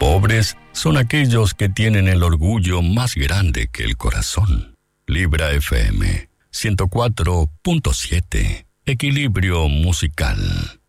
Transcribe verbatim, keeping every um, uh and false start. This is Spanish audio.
Pobres son aquellos que tienen el orgullo más grande que el corazón. Libra F M ciento cuatro punto siete. Equilibrio musical.